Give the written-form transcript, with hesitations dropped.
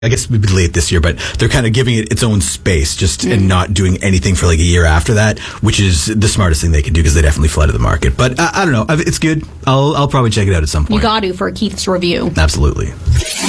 I guess we'd be late this year, but they're kind of giving it its own space and not doing anything for like a year after that, which is the smartest thing they can do because they definitely flooded the market. But I don't know. It's good. I'll probably check it out at some point. You got to for Keith's review. Absolutely.